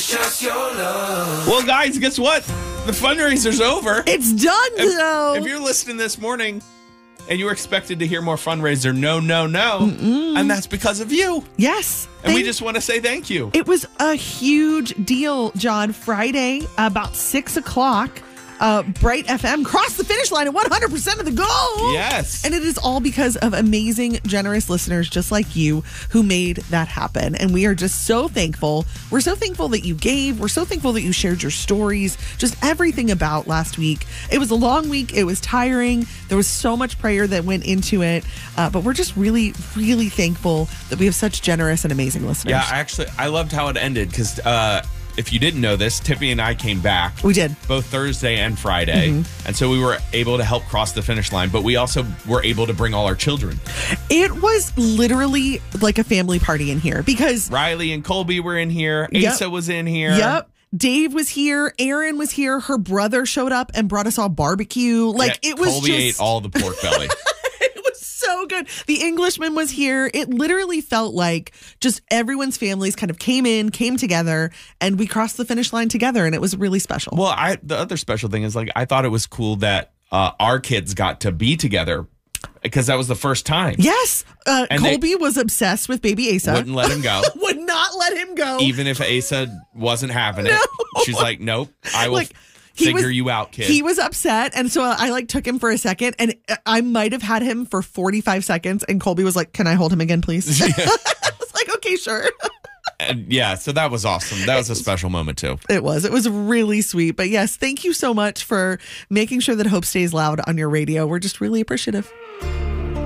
It's just your love. Well, guys, guess what? The fundraiser's over. It's done, though. If you're listening this morning and you were expected to hear more fundraiser, no. And that's because of you. Yes. And we just want to say thank you. It was a huge deal, John. Friday, about 6 o'clock. Bright FM crossed the finish line at 100% of the goal. Yes. And it is all because of amazing, generous listeners just like you who made that happen. And we are just so thankful. We're so thankful that you gave. We're so thankful that you shared your stories, just everything about last week. It was a long week. It was tiring. There was so much prayer that went into it. But we're just really, really thankful that we have such generous and amazing listeners. Yeah, I loved how it ended because if you didn't know this, Tiffany and I came back. We did. Both Thursday and Friday. And so we were able to help cross the finish line, but we also were able to bring all our children. It was literally like a family party in here because Riley and Colby were in here. Yep. Asa was in here. Yep. Dave was here. Aaron was here. Her brother showed up and brought us all barbecue. Like Yeah, it was Colby ate all the pork belly. It was so good. The Englishman was here. It literally felt like just everyone's families kind of came together, and we crossed the finish line together, and it was really special. Well, the other special thing is I thought it was cool that our kids got to be together because that was the first time. Yes. And Colby was obsessed with baby Asa. Wouldn't let him go. Would not let him go. Even if Asa wasn't having it. She's like, nope, I will figure you out, kid. He was upset, and so I took him for a second, and I might have had him for 45 seconds, and Colby was like, can I hold him again, please? I was like, okay, sure. And yeah, so that was awesome. That was a special moment, too. It was really sweet. But yes, thank you so much for making sure that Hope stays loud on your radio. We're just really appreciative.